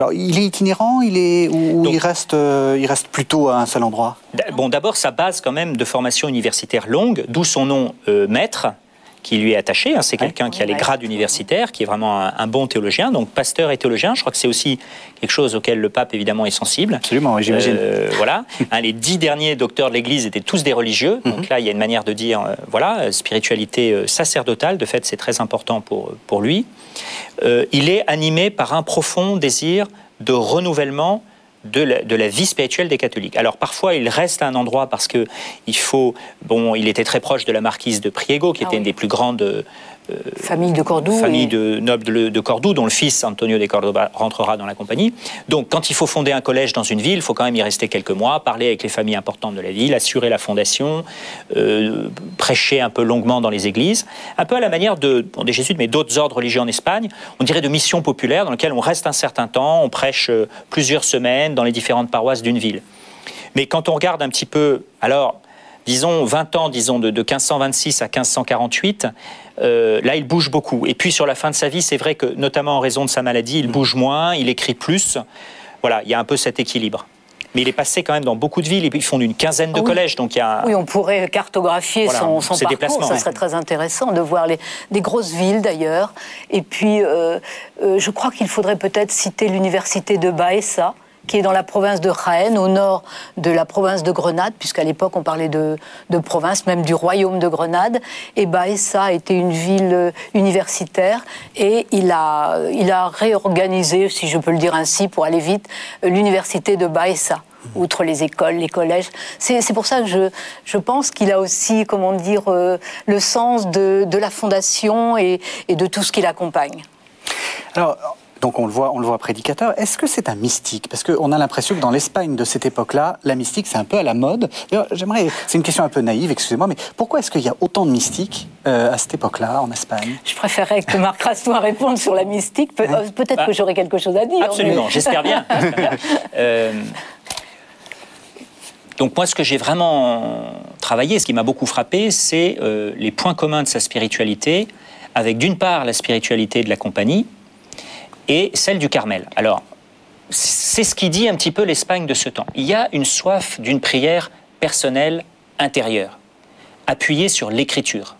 Alors, il est itinérant, ou il reste plutôt à un seul endroit? Bon, d'abord, sa base quand même de formation universitaire longue, d'où son nom maître, qui lui est attaché. C'est quelqu'un qui a les grades universitaires, qui est vraiment un bon théologien. Donc, pasteur et théologien, je crois que c'est aussi quelque chose auquel le pape, évidemment, est sensible. Absolument, oui, j'imagine. Voilà. Les 10 derniers docteurs de l'Église étaient tous des religieux. Donc là, il y a une manière de dire, spiritualité sacerdotale. De fait, c'est très important pour lui. Il est animé par un profond désir de renouvellement de la vie spirituelle des catholiques. Alors parfois il reste à un endroit parce que il était très proche de la marquise de Priego, qui était une des plus grandes famille de Cordoue, famille de nobles de Cordoue, dont le fils Antonio de Córdoba rentrera dans la compagnie. Donc quand il faut fonder un collège dans une ville, il faut quand même y rester quelques mois, parler avec les familles importantes de la ville, assurer la fondation, prêcher un peu longuement dans les églises, un peu à la manière des jésuites, mais d'autres ordres religieux en Espagne, on dirait de missions populaires dans lesquelles on reste un certain temps, on prêche plusieurs semaines dans les différentes paroisses d'une ville. Mais quand on regarde un petit peu, alors disons 20 ans, disons de 1526 à 1548, là il bouge beaucoup. Et puis sur la fin de sa vie, c'est vrai que notamment en raison de sa maladie, il bouge moins, il écrit plus. Voilà, il y a un peu cet équilibre. Mais il est passé quand même dans beaucoup de villes, et puis ils font une quinzaine de collèges. Donc il y a... Oui, on pourrait cartographier son parcours, ça serait très intéressant de voir des grosses villes d'ailleurs. Et puis je crois qu'il faudrait peut-être citer l'université de Baeza, qui est dans la province de Jaén, au nord de la province de Grenade, puisqu'à l'époque on parlait de province, même du royaume de Grenade. Et Baeza était une ville universitaire, et il a réorganisé, si je peux le dire ainsi, pour aller vite, l'université de Baeza. Outre les écoles, les collèges. C'est pour ça que je pense qu'il a aussi, comment dire, le sens de la fondation et de tout ce qui l'accompagne. Alors, donc on le voit prédicateur. Est-ce que c'est un mystique? Parce qu'on a l'impression que dans l'Espagne de cette époque-là, la mystique, c'est un peu à la mode. D'ailleurs, c'est une question un peu naïve, excusez-moi, mais pourquoi est-ce qu'il y a autant de mystiques à cette époque-là, en Espagne? Je préférerais que Marc Rastoin réponde sur la mystique. Peut-être que j'aurais quelque chose à dire. Absolument, mais... j'espère bien. Donc moi, ce que j'ai vraiment travaillé, ce qui m'a beaucoup frappé, c'est les points communs de sa spiritualité, avec d'une part la spiritualité de la compagnie, et celle du Carmel. Alors, c'est ce qui dit un petit peu l'Espagne de ce temps. Il y a une soif d'une prière personnelle intérieure, appuyée sur l'écriture.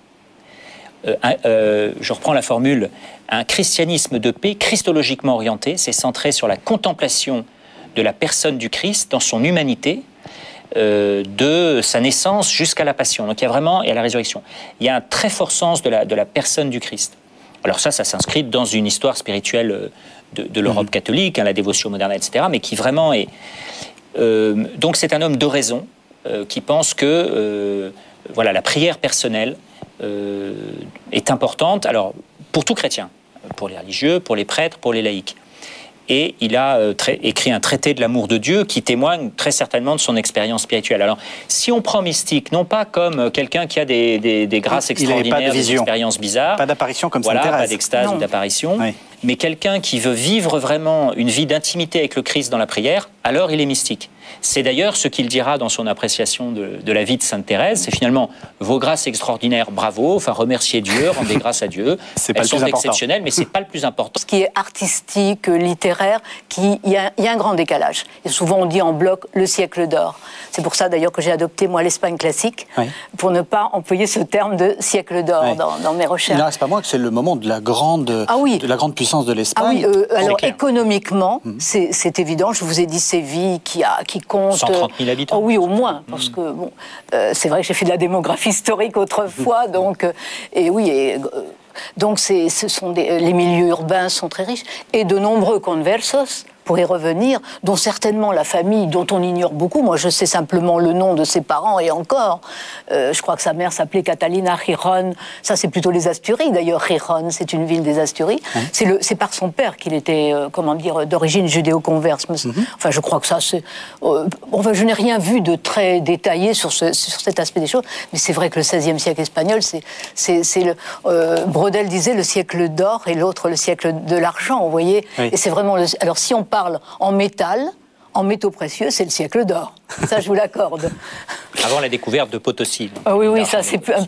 Je reprends la formule, un christianisme de paix christologiquement orienté, c'est centré sur la contemplation de la personne du Christ dans son humanité, de sa naissance jusqu'à la passion. Donc il y a vraiment, et à la résurrection, il y a un très fort sens de la personne du Christ. Alors ça s'inscrit dans une histoire spirituelle de l'Europe catholique, la dévotion moderne, etc., mais qui vraiment est... donc c'est un homme de raison qui pense que la prière personnelle est importante, alors pour tout chrétien, pour les religieux, pour les prêtres, pour les laïcs. Et il a écrit un traité de l'amour de Dieu qui témoigne très certainement de son expérience spirituelle. Alors, si on prend mystique, non pas comme quelqu'un qui a des grâces extraordinaires, des expériences bizarres, pas d'apparition comme Sainte Thérèse, pas d'extase ou d'apparition, mais quelqu'un qui veut vivre vraiment une vie d'intimité avec le Christ dans la prière, alors il est mystique. C'est d'ailleurs ce qu'il dira dans son appréciation de la vie de Sainte Thérèse, c'est finalement vos grâces extraordinaires, bravo, enfin remerciez Dieu, rendez grâce à Dieu. Elles sont exceptionnelles, mais c'est pas le plus important. Ce qui est artistique, littéraire, il y a un grand décalage. Et souvent on dit en bloc le siècle d'or. C'est pour ça d'ailleurs que j'ai adopté moi l'Espagne classique, pour ne pas employer ce terme de siècle d'or dans mes recherches. Il n'en reste pas moins que c'est le moment de la grande puissance de l'Espagne. Alors économiquement, c'est évident. Je vous ai dit Séville qui compte 130 000 habitants. Oui, au moins, parce que c'est vrai que j'ai fait de la démographie historique autrefois, donc donc les milieux urbains sont très riches et de nombreux conversos. Pour y revenir, dont certainement la famille, dont on ignore beaucoup. Moi, je sais simplement le nom de ses parents, et encore, je crois que sa mère s'appelait Catalina Gijón. Ça, c'est plutôt les Asturies. D'ailleurs, Gijón, c'est une ville des Asturies. C'est par son père qu'il était, d'origine judéo-converse. Enfin, je crois que ça, c'est... je n'ai rien vu de très détaillé sur cet aspect des choses, mais c'est vrai que le XVIe siècle espagnol, Brodel disait le siècle d'or et l'autre le siècle de l'argent, vous voyez. Et c'est vraiment... Alors, si on parle en métal, en métaux précieux, c'est le siècle d'or. Ça, je vous l'accorde. Avant la découverte de Potosí. Oui, ça, c'est un